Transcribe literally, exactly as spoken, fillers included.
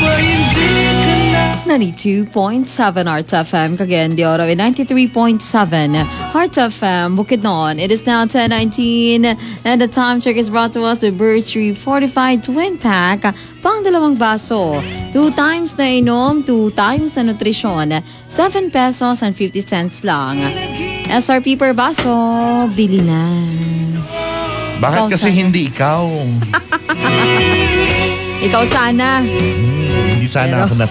ninety-two point seven Heart F M, Cagayan de Oro, and ninety-three point seven Heart F M, Bukidnon. It is now ten nineteen, and the time check is brought to us with Birch Tree Fortified Twin Pack, pang dalawang baso. Two times na inom, two times na nutrisyon, seven pesos and fifty cents lang. S R P per baso, bili na. Bakit Ikaw kasi sana. hindi ikaw? Ikaw sana. Hmm, hindi sana Pero- ako nas